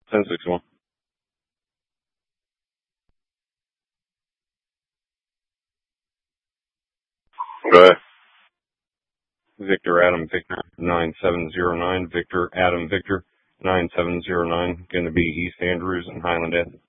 1061. Go ahead. Victor Adam Victor 9709. Victor Adam Victor 9709. Going to be East Andrews and Highland Inn.